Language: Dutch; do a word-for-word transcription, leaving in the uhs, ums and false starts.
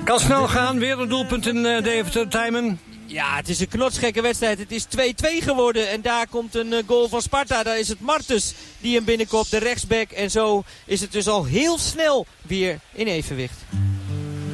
Kan snel gaan, weer een doelpunt in uh, Deventer, Tijmen. Ja, het is een knotsgekke wedstrijd. Het is twee-twee geworden en daar komt een uh, goal van Sparta. Daar is het Martens die hem binnenkopt, de rechtsback. En zo is het dus al heel snel weer in evenwicht.